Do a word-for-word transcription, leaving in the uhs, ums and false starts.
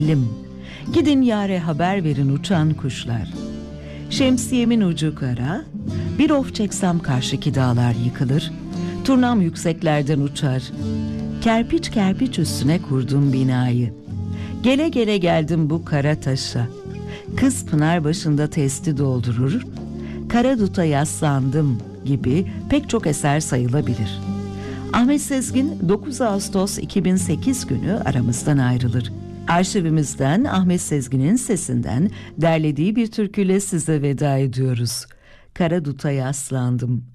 Lim. Gidin yâre haber verin uçan kuşlar. Şemsiyemin ucu kara, bir of çeksem karşıki dağlar yıkılır. Turnam yükseklerden uçar. Kerpiç kerpiç üstüne kurdum binayı. Gele gele geldim bu kara taşa. Kız pınar başında testi doldurur. Kara duta yaslandım gibi pek çok eser sayılabilir. Ahmet Sezgin dokuz Ağustos iki bin sekiz günü aramızdan ayrılır. Arşivimizden Ahmet Sezgin'in sesinden derlediği bir türküyle size veda ediyoruz. Kara duta yaslandım.